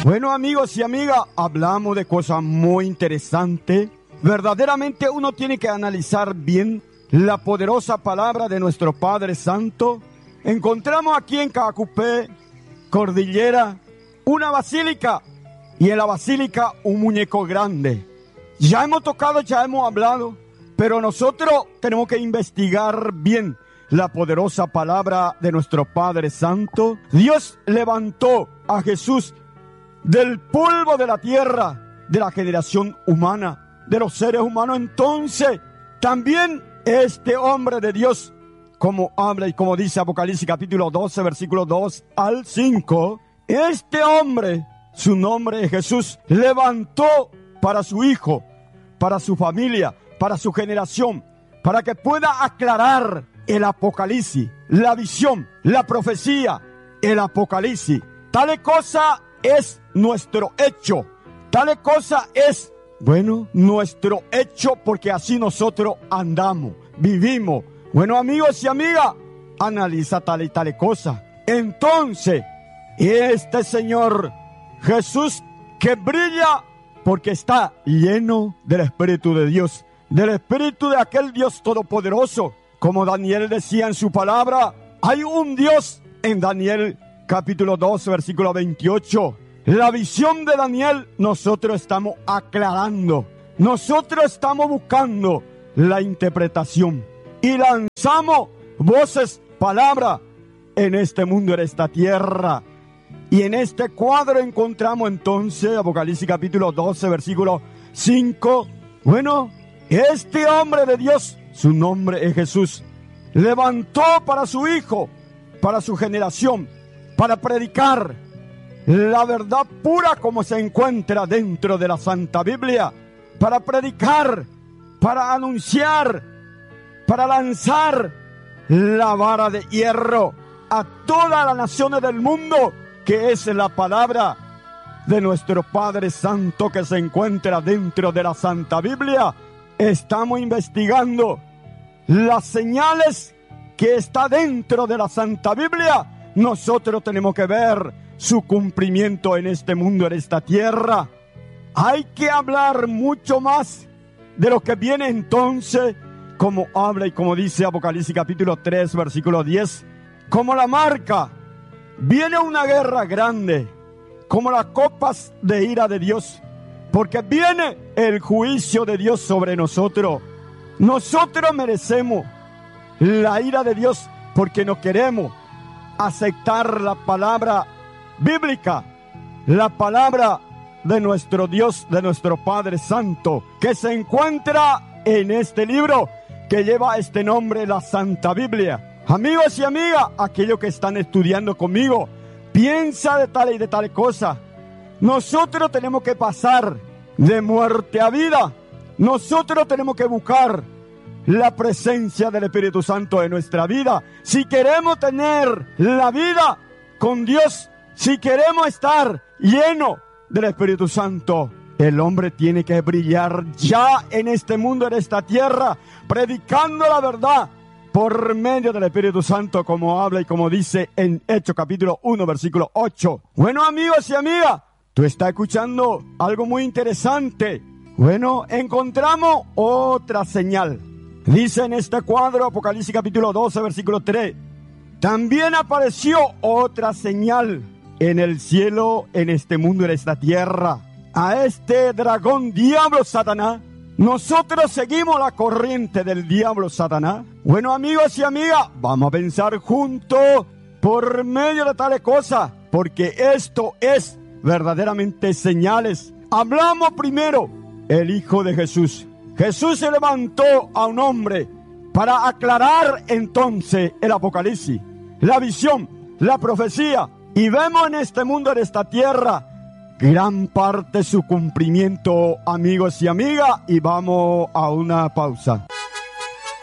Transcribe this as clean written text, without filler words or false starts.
Bueno, amigos y amigas, hablamos de cosas muy interesantes. Verdaderamente uno tiene que analizar bien la poderosa palabra de nuestro Padre Santo. Encontramos aquí en Cacupé, Cordillera, una basílica, y en la basílica un muñeco grande. Ya hemos tocado, ya hemos hablado, pero nosotros tenemos que investigar bien la poderosa palabra de nuestro Padre Santo. Dios levantó a Jesús del polvo de la tierra, de la generación humana, de los seres humanos. Entonces, también este hombre de Dios, como habla y como dice Apocalipsis capítulo 12, versículos 2 al 5, este hombre, su nombre es Jesús, levantó para su hijo, para su familia, para su generación, para que pueda aclarar el Apocalipsis, la visión, la profecía, el Apocalipsis. Tal cosa es nuestro hecho, tal cosa es, bueno, nuestro hecho, porque así nosotros andamos, vivimos. Bueno, amigos y amigas, analiza tal y tal cosa. Entonces, este Señor Jesús que brilla porque está lleno del Espíritu de Dios, del Espíritu de aquel Dios todopoderoso. Como Daniel decía en su palabra, hay un Dios en Daniel capítulo 2, versículo 28. La visión de Daniel nosotros estamos aclarando, nosotros estamos buscando la interpretación y lanzamos voces, palabras en este mundo, en esta tierra. Y en este cuadro encontramos entonces Apocalipsis capítulo 12, versículo 5. Bueno, este hombre de Dios, su nombre es Jesús, levantó para su hijo, para su generación, para predicar la verdad pura como se encuentra dentro de la Santa Biblia, para predicar, para anunciar, para lanzar la vara de hierro a todas las naciones del mundo, que es la palabra de nuestro Padre Santo que se encuentra dentro de la Santa Biblia. Estamos investigando las señales que está dentro de la Santa Biblia. Nosotros tenemos que ver su cumplimiento en este mundo, en esta tierra. Hay que hablar mucho más de lo que viene entonces, como habla y como dice Apocalipsis capítulo 3, versículo 10. Como la marca, viene una guerra grande, como las copas de ira de Dios, porque viene el juicio de Dios sobre nosotros. Nosotros merecemos la ira de Dios porque no queremos aceptar la palabra bíblica, la palabra de nuestro Dios, de nuestro Padre Santo, que se encuentra en este libro que lleva este nombre, la Santa Biblia. Amigos y amigas, aquellos que están estudiando conmigo, piensa de tal y de tal cosa. Nosotros tenemos que pasar de muerte a vida. Nosotros tenemos que buscar la presencia del Espíritu Santo en nuestra vida. Si queremos tener la vida con Dios, si queremos estar lleno del Espíritu Santo, el hombre tiene que brillar ya en este mundo, en esta tierra, predicando la verdad por medio del Espíritu Santo, como habla y como dice en Hechos capítulo 1, versículo 8. Bueno, amigos y amigas, tú estás escuchando algo muy interesante. Bueno, encontramos otra señal. Dice en este cuadro, Apocalipsis capítulo 12, versículo 3. También apareció otra señal en el cielo, en este mundo, en esta tierra. A este dragón diablo Satanás. Nosotros seguimos la corriente del diablo Satanás. Bueno, amigos y amigas, vamos a pensar juntos por medio de tales cosas, porque esto es verdaderamente señales. Hablamos primero el Hijo de Jesús. Jesús se levantó a un hombre para aclarar entonces el Apocalipsis, la visión, la profecía. Y vemos en este mundo, en esta tierra, gran parte de su cumplimiento, amigos y amigas. Y vamos a una pausa.